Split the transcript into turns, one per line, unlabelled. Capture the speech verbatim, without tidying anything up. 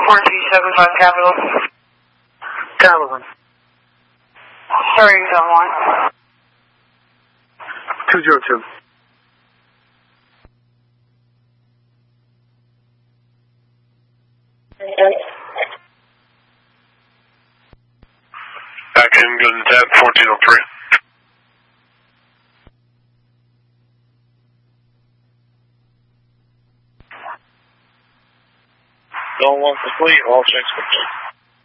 four two seven five Capital.
Capital.
Sorry, you don't want.
two zero two.
Back in, good and tab, fourteen oh three. Don't want complete, all checks complete.